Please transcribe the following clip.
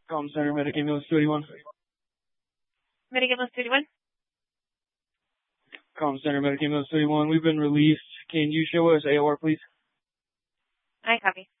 Comm Center, Medic Ambulance 281. Medic Ambulance 281. Comm Center, Medic Ambulance 281. We've been released. Can you show us AOR, please? I copy.